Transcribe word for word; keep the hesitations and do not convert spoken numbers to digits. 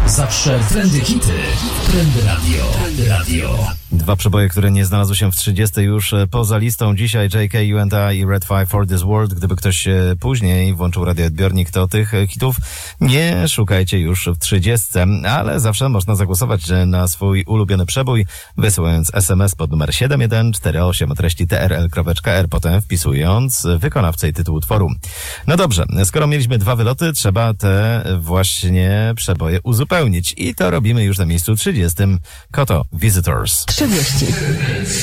Zawsze trendy hity. Trendy Radio. Trendy Radio. Dwa przeboje, które nie znalazły się w trzydziestej już poza listą. Dzisiaj J K, You and I i Red Five for This World. Gdyby ktoś później włączył radioodbiornik, to tych hitów nie szukajcie już w trzydziestce, ale zawsze można zagłosować na swój ulubiony przebój, wysyłając es em es pod numer siedem jeden cztery osiem o treści T R L kropka R, potem wpisując wykonawcę i tytuł utworu. No dobrze, skoro mieliśmy dwa wyloty, trzeba te właśnie przeboje uzupełnić i to robimy już na miejscu trzydziestym. Koto Visitors. trzydzieści.